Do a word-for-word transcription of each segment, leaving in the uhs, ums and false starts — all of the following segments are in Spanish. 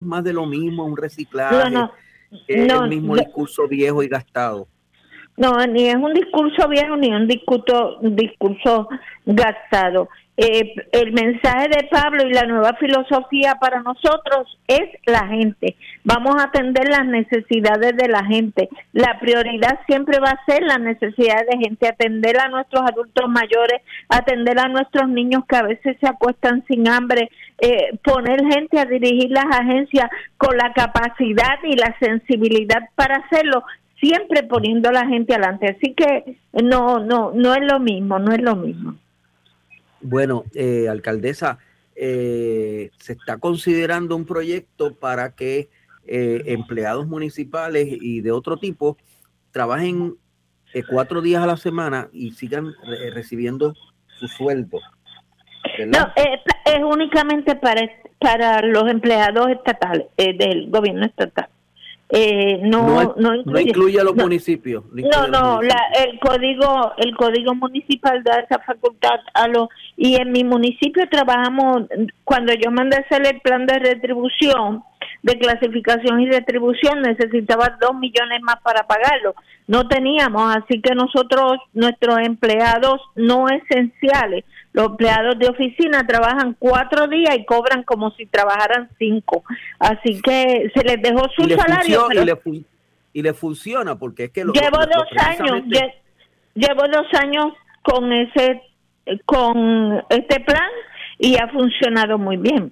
más de lo mismo, un reciclaje, no, no, es no, el mismo no, discurso viejo y gastado. No, ni es un discurso viejo ni un discurso, un discurso gastado. Eh, el mensaje de Pablo y la nueva filosofía para nosotros es la gente. Vamos a atender las necesidades de la gente. La prioridad siempre va a ser las necesidades de gente, atender a nuestros adultos mayores, atender a nuestros niños que a veces se acuestan sin hambre, eh, poner gente a dirigir las agencias con la capacidad y la sensibilidad para hacerlo, siempre poniendo a la gente adelante. Así que no, no, no es lo mismo, no es lo mismo. Bueno, eh, alcaldesa, eh, se está considerando un proyecto para que eh, empleados municipales y de otro tipo trabajen eh, cuatro días a la semana y sigan re- recibiendo su sueldo, ¿verdad? No, es, es únicamente para, para los empleados estatales, eh, del gobierno estatal. Eh, no, No, es, no no incluye, incluye a los no, municipios. No, no, incluye a los no municipios. la, el código, el código municipal da esa facultad a los, y en mi municipio trabajamos, cuando yo mandé a hacer el plan de retribución, de clasificación y retribución, necesitaba dos millones más para pagarlo. No teníamos, así que nosotros, nuestros empleados no esenciales, los empleados de oficina trabajan cuatro días y cobran como si trabajaran cinco. Así que se les dejó su y le salario. Funciona, pero y, le fun- y le funciona porque es que lo, llevo lo, lo, dos años, precisamente... lle- llevo dos años con ese, con este plan y ha funcionado muy bien.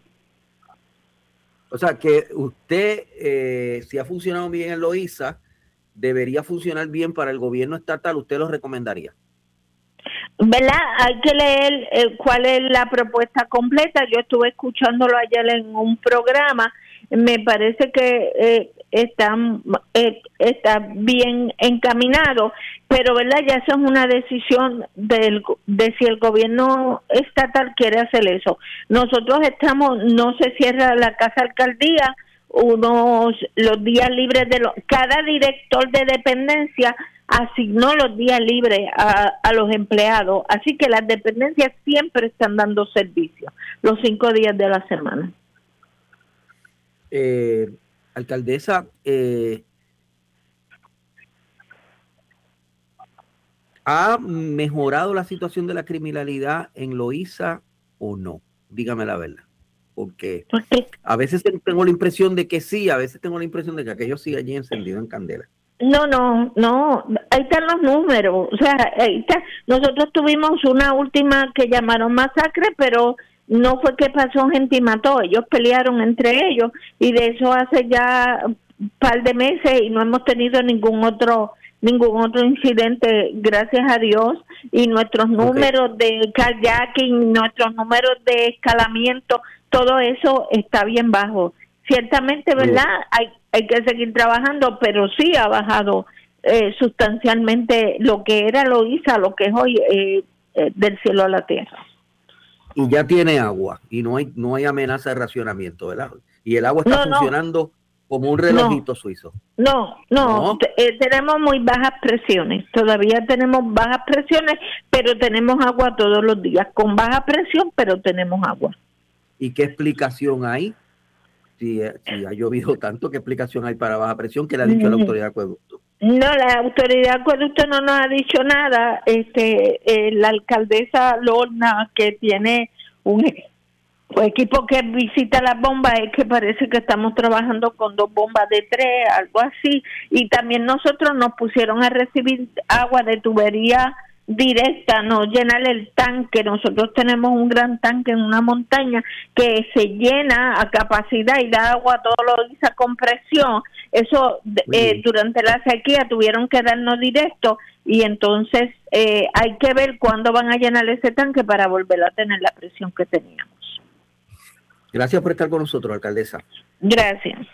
O sea, que usted, eh, si ha funcionado bien en Loíza, debería funcionar bien para el gobierno estatal, ¿usted lo recomendaría? ¿Verdad? Hay que leer eh, cuál es la propuesta completa. Yo estuve escuchándolo ayer en un programa. Me parece que eh, está, eh, está bien encaminado, pero ¿verdad? Ya eso es una decisión del, de si el gobierno estatal quiere hacer eso. Nosotros estamos, no se cierra la casa alcaldía, unos los días libres de los, cada director de dependencia asignó los días libres a, a los empleados, así que las dependencias siempre están dando servicio los cinco días de la semana. Eh, alcaldesa, eh, ¿ha mejorado la situación de la criminalidad en Loíza o no? Dígame la verdad. Porque a veces tengo la impresión de que sí, a veces tengo la impresión de que aquello sigue allí encendido en candela. No, no, no, ahí están los números, o sea, ahí está. Nosotros tuvimos una última que llamaron masacre, pero no fue que pasó gente y mató, ellos pelearon entre ellos y de eso hace ya un par de meses y no hemos tenido ningún otro ningún otro incidente, gracias a Dios, y nuestros números okay. de kayaking, nuestros números de escalamiento, todo eso está bien bajo. Ciertamente, ¿verdad? Sí. Hay, hay que seguir trabajando, pero sí ha bajado eh, sustancialmente lo que era Loíza, lo que es hoy eh, eh, del cielo a la tierra. Y ya tiene agua y no hay no hay amenaza de racionamiento, ¿verdad? Y el agua está no, funcionando no. como un relojito no. suizo. No, no, no. Eh, tenemos muy bajas presiones, todavía tenemos bajas presiones, pero tenemos agua todos los días, con baja presión, pero tenemos agua. ¿Y qué explicación hay? Si, si ha llovido tanto, ¿qué explicación hay para baja presión? ¿Qué le ha dicho mm. la autoridad de acueducto? No, la autoridad de acueducto no nos ha dicho nada. Este, eh, la alcaldesa Lorna, que tiene un, un equipo que visita las bombas, es que parece que estamos trabajando con dos bombas de tres, algo así. Y también nosotros nos pusieron a recibir agua de tubería directa, no llenar el tanque. Nosotros tenemos un gran tanque en una montaña que se llena a capacidad y da agua todos los días con presión. Eso eh, durante la sequía tuvieron que darnos directo y entonces eh, hay que ver cuándo van a llenar ese tanque para volver a tener la presión que teníamos. Gracias por estar con nosotros, alcaldesa. Gracias.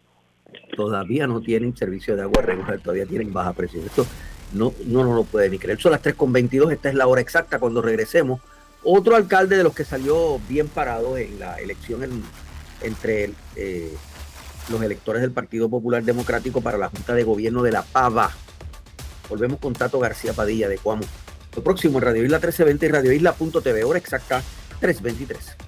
Todavía no tienen servicio de agua regular, todavía tienen baja presión. Esto no, no, no lo puede ni creer. Son las tres con veintidós, esta es la hora exacta cuando regresemos. Otro alcalde de los que salió bien parado en la elección en, entre eh, los electores del Partido Popular Democrático para la Junta de Gobierno de La Pava. Volvemos con Tato García Padilla de Cuamo. Lo próximo en Radio Isla trece veinte y Radio Isla punto t v, hora exacta tres veintitrés.